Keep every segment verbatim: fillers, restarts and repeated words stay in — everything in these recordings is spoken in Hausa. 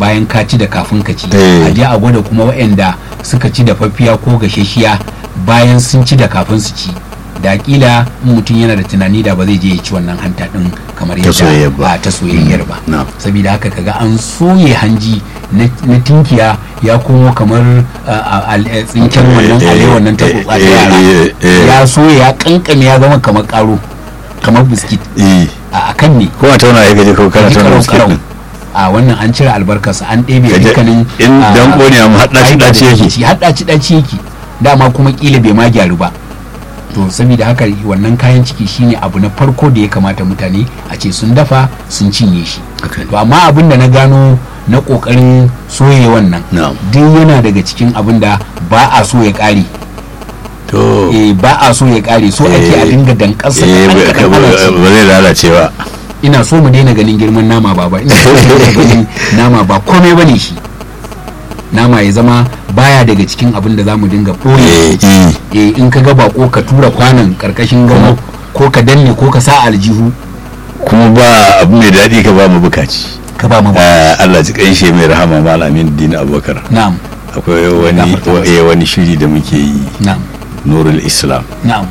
bayan ka ci da kafin ka ci, Eh. a je a gwada kuma waɗanda suka ci da faffiya ko gashashiya bayan sun ci da kafin su ci, da kila in mutum yana da tunani da ba zai je ya ci wannan hanta din kamar Ta soyayyar yadda ba. a ta soyayyar ba. Na'am. Saboda haka kaga an soye hanji na na tinkiya ya komo kamar a- a- al- eh, tsinken wannan Eh, eh, alewan nan ta eh, tsotsa ta eh, yara, eh, eh. ya soye ya kankame ya zama kamar karo kamar biskit eh a kan ne ko a tauna ya gaje ko kana ji tauna karau biskit karau. din. A wannan an cire albarkarsa an ɗebe Kaje- dukkanin in a, danko ne amma haɗa shi fiber ɗaci da yake. ke ci, haɗa ci ɗaci yake dama kuma kila bai ma gyaru ba. To saboda haka wannan kayan ciki shine abu na farko da ya kamata mutane a ce sun dafa sun cinye shi. Okay. To amma abin da na gano na kokarin soye wannan Na'am. duk yana daga cikin abin da ba a so ya ƙare. to Eh, ba a so ya ƙare, so ake a Eh, dinga danƙarsa eh kaɗan ba kaɗan ana ci. ba zai lalace ba. Ina so mu daina ganin girman nama ba ba ina so mu daina ganin nama ba komai bane shi. Nama ya zama baya daga cikin abin da zamu dinga ɓoye. eh eh Eh, in ka ga bako ka tura kwanan karkashin gamo ko ka danne ko ka sa aljihu kuma ba abu mai daɗi ka ba mu bukaci. ka ba mu. Ah, Allah ji kanshe mai rahama malamin dini abubakar. Na'am, Akwai wani Gafarta masa. eh, wani shiri da muke yi na'am, nurul islam. na'am.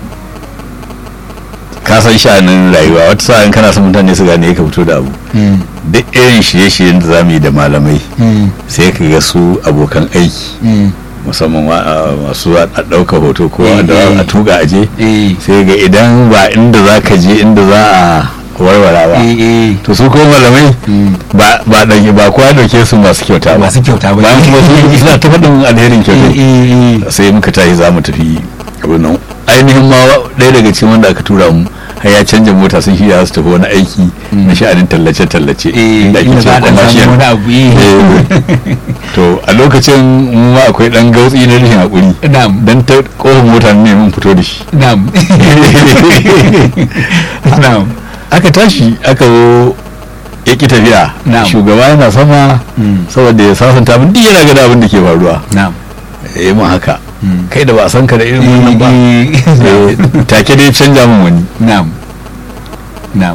Ka san sha'anin rayuwa wata sa'in kana son mutane su gane ka fito da abu. Mm, Duk irin shirye-shiryen da za mu yi da malamai mm, sai ka ga su abokan aiki mm. musamman wa- ah, masu a ɗauka hoto ko Eh, da eh. a tuga aje Eh, sai ga idan ba inda za ka je inda za a warwara ba eh, eh. to su ko malamai Mm. ba ba ɗauke ba kowa ɗauke su masu kyauta ba Masu kyauta ba. bayan kuma su suna ta faɗin alherin Eh, kyauta eh, eh. sai muka tashi za mu tafi abin nan ainihin ma ɗaya daga cikin wanda aka tura mu har ya canja mota sun shirya su tafi wani aiki na sha'anin tallace-tallace Eh, inda ake inda za a cewa ɗan samu commercial. wani abu. Eh. Eh, to a lokacin mu ma akwai ɗan gautsi na rashin haƙuri Na'am, dan ta ƙofar mota ne mun fito da shi na'am. Na'am. aka tashi aka zo ya ƙi tafiya Na'am. shugaba yana sama Mm. saboda ya sasanta abin duk yana gada abin da ke faruwa Na'am. ya yi mun haka Mm. kai da ba a san ka da irin wannan ba Eh, Eh, take dai canja min wani Na'am. Na'am.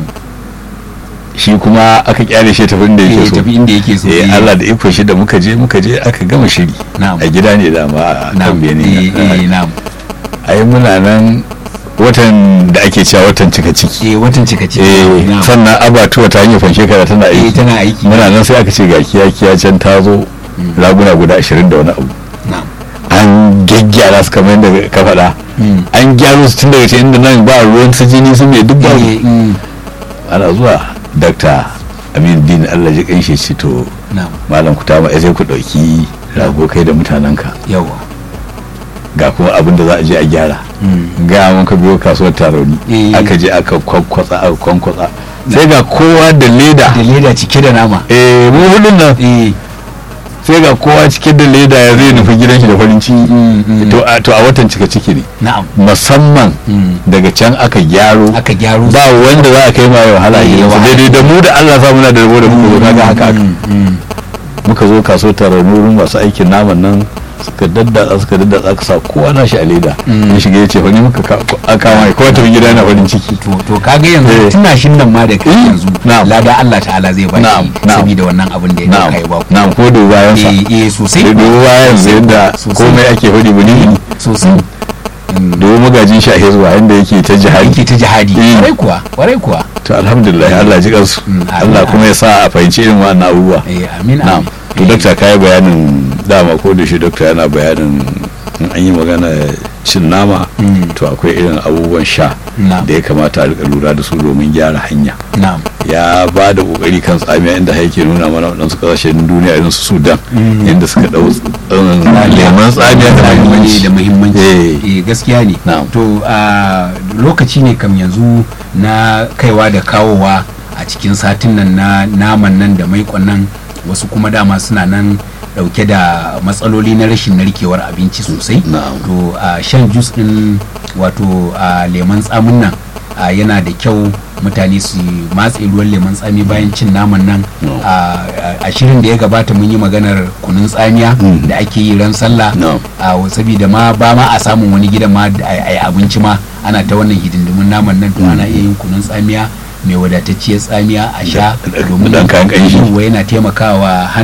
shi kuma aka kyale shi tafi inda Eh, yake so tafi inda yake so. eh Eh, Allah da iko shi da muka je muka je aka gama shiri Na'am. a gida ne da ma a Na'am. kan bene Eh, eh, na'am. ai muna nan watan da ake cewa watan cika ciki Eh, watan cika ciki. eh Na'am. sannan abatuwa ta hanyar fanshe kara tana Eh, aiki tana aiki. muna nan sai aka ce ga kiya kiya can ta zo raguna guda ashirin da wani abu Na'am. an gyaggyara su kamar yadda ka faɗa Mm. an gyaro su tun daga ce inda nan ba ruwan su jini sun mai duk ba Eh, mm. ana zuwa dakta amin din Allah ji kanshi ce to Na'am. malam ku tama sai ku ɗauki rago kai da mutanenka Yawa. ga kuma abin da za a je a gyara Mm. ga mun ka biyo kasuwar taroni Eh. aka je aka kwankwatsa aka kwankwatsa sai ga kowa da leda Da leda cike da nama. eh mu hudun nan Eh. sai ga kowa cike da leda ya zai nufi gidan shi da farin ciki Mm, mm. to a to a watan cika ciki ne Na'am. musamman Mm. daga can aka gyaro Aka gyaro. ba wanda za a kai ma yau hala Eh, gidan su wahala. daidai da mu da Allah sa muna da rabo da muka zo kaga haka haka Mm, mm. muka zo kaso tare nurin masu aikin naman nan suka daddatsa suka daddatsa aka sa kowa na shi a leda Mm. ya shiga ya ce fa ni muka aka mai kowa tafi gida yana farin ciki to to kaga yanzu Eh. tuna shin nan ma da kai Mm. yanzu Na'am. lada Allah ta'ala zai ba Na'am, shi na'am. saboda wannan abin da ya na'am dauka ya ba ku na'am ko da bayan sa eh eh sosai da dubu bayan sa yadda Sosai. komai ake faɗi buni buni sosai dubu magajin shi a hezwa yanda yake ta jihadi yake ta jihadi Eh. kwarai kuwa kwarai kuwa to alhamdulillah Allah ji kansu Mm, amin, Allah kuma ya sa a fahimci irin wannan abubuwa eh amin na'am amin to Eh, dakta kai bayanin dama ko da shi dakta yana bayanin in an yi magana cin nama Mm. to akwai irin abubuwan sha Na'am. da ya kamata a rika lura da su domin gyara hanya na'am ya ba da kokari kan tsamiya inda yake nuna mana waɗansu ƙasashen duniya irin su Sudan Mm. inda suka ɗau leman tsamiya da da muhimmanci muhimmanci Eh. eh gaskiya ne Na'am. to a lokaci ne kam yanzu na kaiwa da kawowa a cikin satin nan na naman nan da maikon nan wasu kuma dama suna nan dauke da matsaloli na rashin narkewar abinci sosai Na'am. to a shan jus din wato a lemon tsamin nan a yana da kyau mutane su matse ruwan lemon tsami bayan cin naman nan No. a a shirin da ya gabata mun yi maganar kunun tsamiya Mm. da ake yi ran sallah No. a saboda ma ba ma a samun wani gidan ma da ai abinci ma ana ta wannan hidindimin naman nan to ana iya yin kunun tsamiya mai wadatacciyar tsamiya a sha Da- da- domin da kayan ƙanshi. yana taimakawa